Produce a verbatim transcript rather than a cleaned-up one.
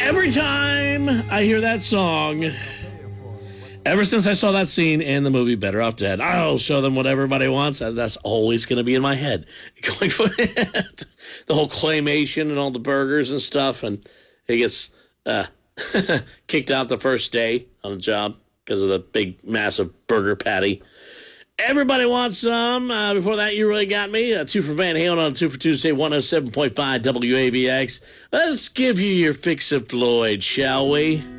Every time I hear that song, ever since I saw that scene in the movie Better Off Dead, I'll show them what everybody wants. And that's always going to be in my head. Going for it. The whole claymation and all the burgers and stuff. And he gets uh, kicked out the first day on the job because of the big, massive burger patty. Everybody wants some. Uh, before that, You Really Got Me. Uh, two for Van Halen on Two for Tuesday, one oh seven point five W A B X. Let's give you your fix of Floyd, shall we?